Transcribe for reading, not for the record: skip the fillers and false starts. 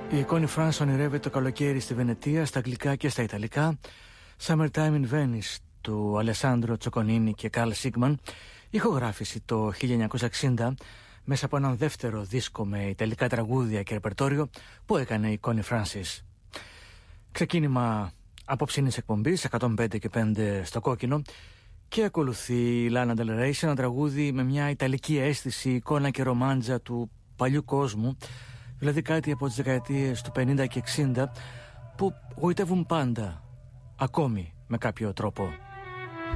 Η Connie France ονειρεύεται το καλοκαίρι στη Βενετία, στα αγγλικά και στα ιταλικά. Summertime in Venice του Αλεσάνδρο Τσοκονίνι και Καρλ Σίγμαν, ηχογράφηση το 1960 μέσα από έναν δεύτερο δίσκο με ιταλικά τραγούδια και ρεπερτόριο που έκανε η Connie Francis. Ξεκίνημα απόψινης εκπομπής 105 και 5 στο κόκκινο και ακολουθεί η Lana Del Rey σε ένα τραγούδι με μια ιταλική αίσθηση, εικόνα και ρομάντζα του παλιού κόσμου, δηλαδή κάτι από τις δεκαετίες του 50 και 60 που γοητεύουν πάντα, ακόμη με κάποιο τρόπο.